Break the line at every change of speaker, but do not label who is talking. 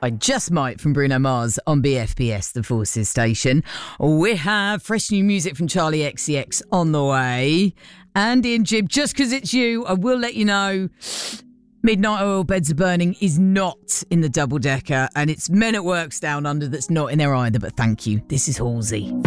I Just Might from Bruno Mars on BFBS, the Forces station. We have fresh new music from Charlie XCX on the way. Andy and Jib, just because it's you, I will let you know Midnight Oil Beds Are Burning is not in the double-decker, and it's Men at Work's Down Under that's not in there either, but thank you. This is Halsey.